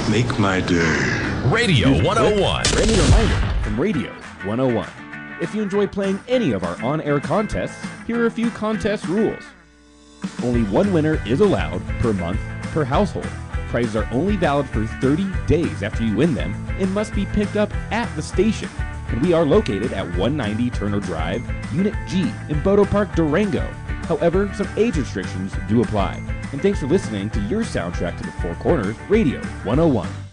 Make my day. Radio 101. Friendly reminder from Radio 101. If you enjoy playing any of our on-air contests, here are a few contest rules. Only one winner is allowed per month per household. Prizes are only valid for 30 days after you win them and must be picked up at the station. And we are located at 190 Turner Drive, Unit G in Bodo Park, Durango. However, some age restrictions do apply. And thanks for listening to your soundtrack to the Four Corners, Radio 101.